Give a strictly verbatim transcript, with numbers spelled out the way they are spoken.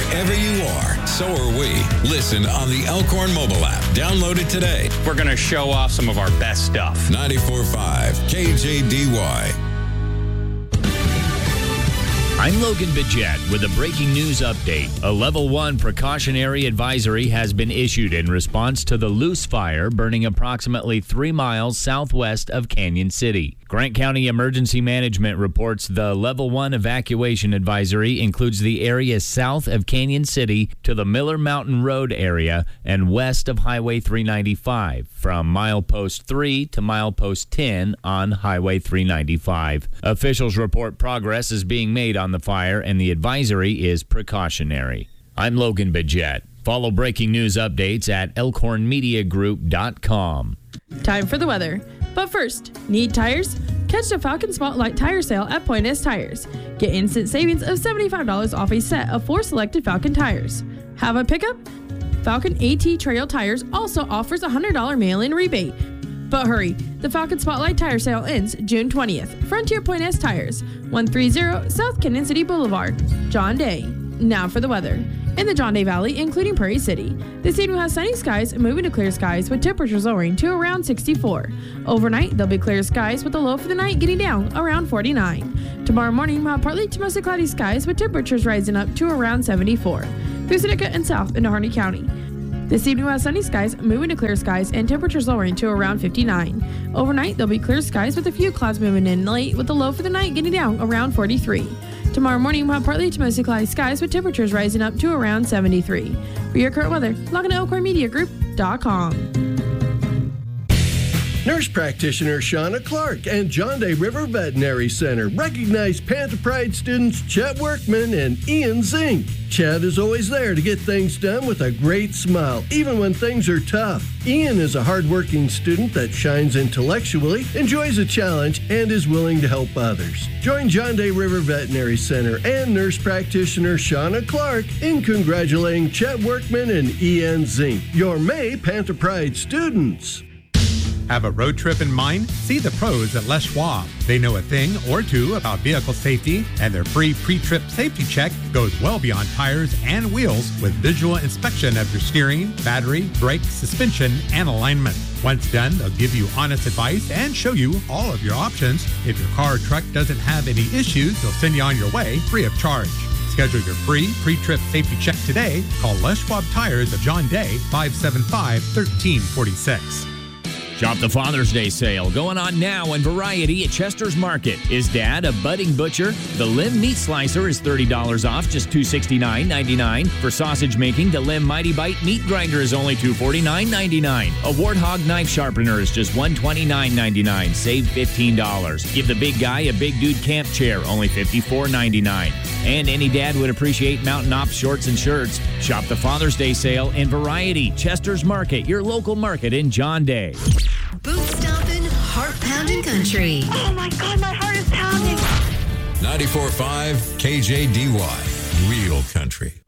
Wherever you are, so are we. Listen on the Elkhorn mobile app. Download it today. We're going to show off some of our best stuff. ninety-four point five K J D Y. I'm Logan Bidget with a breaking news update. A level one precautionary advisory has been issued in response to the Loose Fire burning approximately three miles southwest of Canyon City. Grant County Emergency Management reports the level one evacuation advisory includes the area south of Canyon City to the Miller Mountain Road area and west of Highway three ninety-five, from milepost three to milepost ten on Highway three ninety-five. Officials report progress is being made on the fire and the advisory is precautionary. I'm Logan Bidget. Follow breaking news updates at elkhorn media group dot com. Time for the weather. But first, need tires? Catch the Falcon Spotlight Tire Sale at Point S Tires. Get instant savings of seventy-five dollars off a set of four selected Falcon tires. Have a pickup? Falcon AT Trail Tires also offers a one hundred dollars mail-in rebate. But hurry, the Falcon Spotlight Tire Sale ends June twentieth. Frontier Point S Tires, one thirty South Canyon City Boulevard, John Day. Now for the weather. In the John Day Valley, including Prairie City, this evening will have sunny skies moving to clear skies with temperatures lowering to around sixty-four. Overnight, there'll be clear skies with the low for the night getting down around forty-nine. Tomorrow morning, we'll have partly to mostly cloudy skies with temperatures rising up to around seventy-four. Through Seneca and south into Harney County. This evening we'll have sunny skies moving to clear skies and temperatures lowering to around fifty-nine. Overnight, there'll be clear skies with a few clouds moving in late with the low for the night getting down around forty-three. Tomorrow morning, we'll have partly to mostly cloudy skies with temperatures rising up to around seventy-three. For your current weather, log on to elkhorn media group dot com. Nurse practitioner Shauna Clark and John Day River Veterinary Center recognize Panther Pride students Chet Workman and Ian Zink. Chet is always there to get things done with a great smile, even when things are tough. Ian is a hardworking student that shines intellectually, enjoys a challenge, and is willing to help others. Join John Day River Veterinary Center and nurse practitioner Shauna Clark in congratulating Chet Workman and Ian Zink, your May Panther Pride students. Have a road trip in mind? See the pros at Les Schwab. They know a thing or two about vehicle safety, and their free pre-trip safety check goes well beyond tires and wheels with visual inspection of your steering, battery, brake, suspension, and alignment. Once done, they'll give you honest advice and show you all of your options. If your car or truck doesn't have any issues, they'll send you on your way free of charge. Schedule your free pre-trip safety check today. Call Les Schwab Tires of John Day, five seven five, one three four six. Shop the Father's Day sale going on now in Variety at Chester's Market. Is Dad a budding butcher? The Lim Meat Slicer is thirty dollars off, just two hundred sixty-nine dollars and ninety-nine cents. For sausage making, the Lim Mighty Bite Meat Grinder is only two hundred forty-nine dollars and ninety-nine cents. A Warthog Knife Sharpener is just one hundred twenty-nine dollars and ninety-nine cents. Save fifteen dollars. Give the big guy a Big Dude Camp Chair, only fifty-four dollars and ninety-nine cents. And any dad would appreciate Mountain Ops shorts and shirts. Shop the Father's Day sale in Variety, Chester's Market, your local market in John Day. Boot stomping, heart pounding country. Oh my God, my heart is pounding. ninety-four point five K J D Y, real country.